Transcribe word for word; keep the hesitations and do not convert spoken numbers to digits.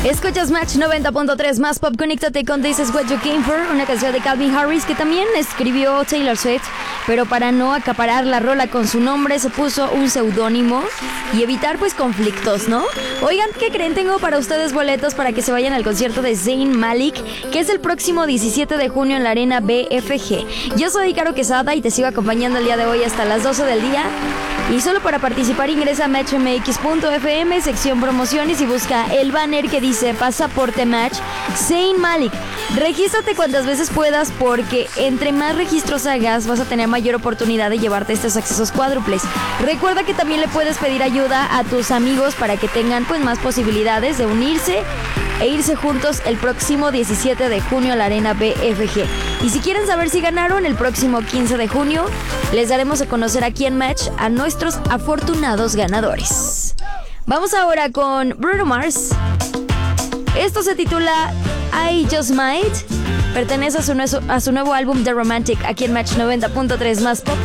Escuchas Match noventa punto tres más pop. Conéctate con This Is What You Came For, una canción de Calvin Harris que también escribió Taylor Swift, pero para no acaparar la rola con su nombre se puso un seudónimo y evitar pues conflictos, ¿no? Oigan, ¿qué creen? Tengo para ustedes boletos para que se vayan al concierto de Zayn Malik, que es el próximo diecisiete de junio en la Arena B F G. Yo soy Caro Quesada y te sigo acompañando el día de hoy hasta las doce del día. Y solo para participar ingresa a match m x punto f m, sección promociones, y busca el banner que dice Pasaporte Match Zayn Malik. Regístrate cuantas veces puedas, porque entre más registros hagas vas a tener mayor oportunidad de llevarte estos accesos cuádruples. Recuerda que también le puedes pedir ayuda a tus amigos para que tengan pues más posibilidades de unirse e irse juntos el próximo diecisiete de junio a la Arena B F G. Y si quieren saber si ganaron, el próximo quince de junio les daremos a conocer aquí en Match a nuestros afortunados ganadores. Vamos ahora con Bruno Mars. Esto se titula I Just Might. Pertenece a su, a su nuevo álbum The Romantic, aquí en Match noventa punto tres más pop.